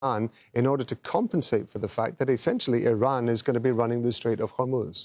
in order to compensate for the fact that essentially Iran is going to be running the Strait of Hormuz?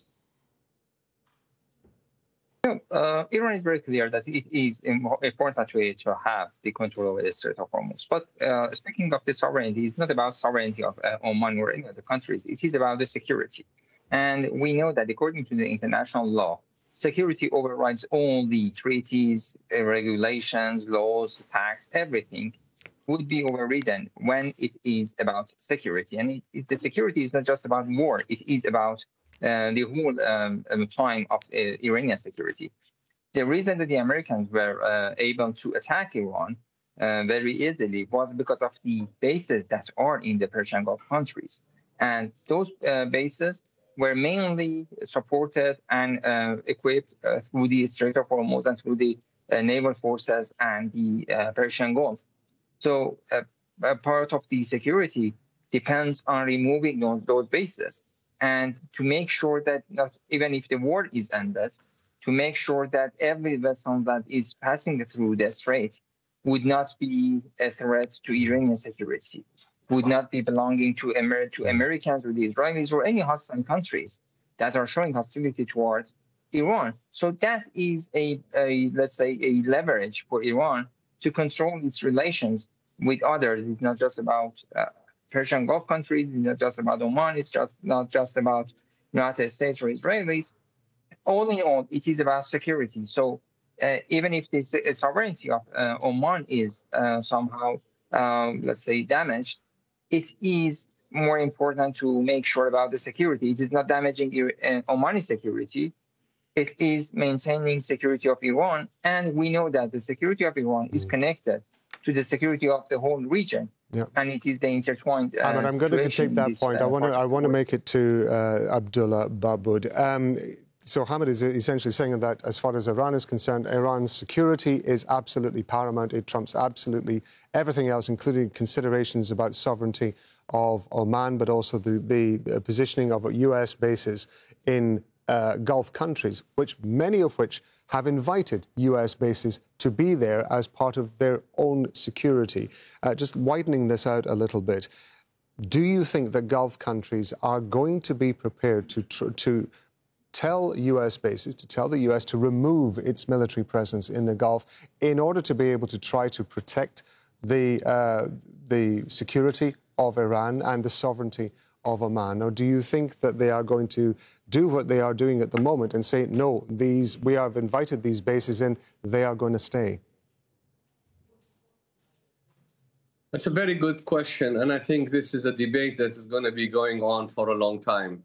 Iran is very clear that it is important to have the control over the Strait of Hormuz. But speaking of the sovereignty, it's not about sovereignty of Oman or any other countries. It is about the security. And we know that according to the international law, security overrides all the treaties, regulations, laws, tax, everything would be overridden when it is about security. And the security is not just about war, it is about the whole time of Iranian security. The reason that the Americans were able to attack Iran very easily was because of the bases that are in the Persian Gulf countries. And those bases were mainly supported and equipped through the Strait of Hormuz and through the naval forces and the Persian Gulf. So a part of the security depends on removing those bases. And to make sure that even if the war is ended, to make sure that every vessel that is passing through the strait would not be a threat to Iranian security, would not be belonging to Americans or the Israelis or any hostile countries that are showing hostility toward Iran. So that is let's say, a leverage for Iran to control its relations with others. It's not just about Persian Gulf countries, it's not just about Oman, it's not just about United States or Israelis. All in all, it is about security. So even if the sovereignty of Oman is somehow, let's say, damaged, it is more important to make sure about the security. It is not damaging Omani security. It is maintaining security of Iran. And we know that the security of Iran is connected to the security of the whole region. Yeah. And it is the intertwined Ahmed, I'm going to take that point. I want to make it to Abdullah Bahboud. So Hamid is essentially saying that as far as Iran is concerned, Iran's security is absolutely paramount. It trumps absolutely everything else, including considerations about sovereignty of Oman, but also the positioning of U.S. bases in Gulf countries, many of which have invited U.S. bases to be there as part of their own security. Just widening this out a little bit, do you think that Gulf countries are going to be prepared to tell U.S. bases, to tell the U.S. to remove its military presence in the Gulf in order to be able to try to protect the security of Iran and the sovereignty of Oman? Or do you think that they are going to do what they are doing at the moment and say, no, we have invited these bases in, they are going to stay? That's a very good question. And I think this is a debate that is going to be going on for a long time.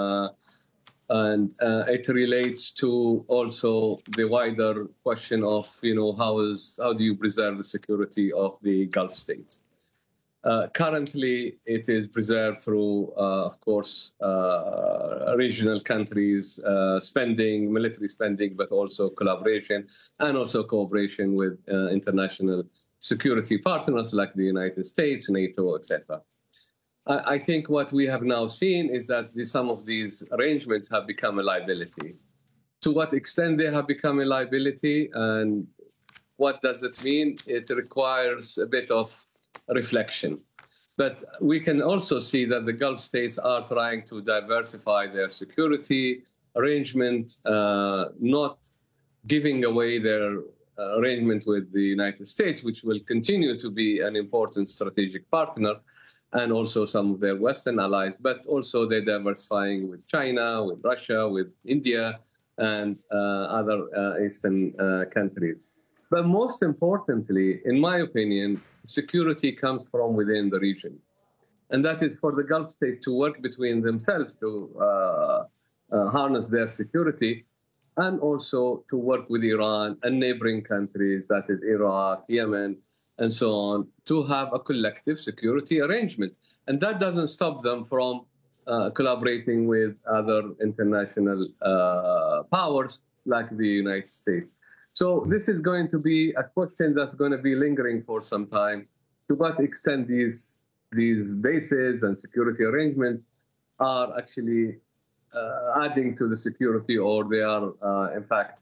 And it relates to also the wider question of, how do you preserve the security of the Gulf states? Currently, it is preserved through, of course, regional countries spending, military spending, but also collaboration and also cooperation with international security partners like the United States, NATO, etc. I think what we have now seen is that some of these arrangements have become a liability. To what extent they have become a liability and what does it mean? It requires a bit of reflection. But we can also see that the Gulf states are trying to diversify their security arrangement, not giving away their arrangement with the United States, which will continue to be an important strategic partner, and also some of their Western allies, but also they're diversifying with China, with Russia, with India, and other Eastern countries. But most importantly, in my opinion, security comes from within the region. And that is for the Gulf states to work between themselves to harness their security, and also to work with Iran and neighboring countries, that is Iraq, Yemen, and so on, to have a collective security arrangement. And that doesn't stop them from collaborating with other international powers like the United States. So this is going to be a question that's going to be lingering for some time. To what extent these bases and security arrangements are actually adding to the security, or they are, in fact,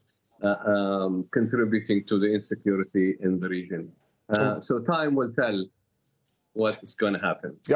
contributing to the insecurity in the region. So time will tell what is going to happen.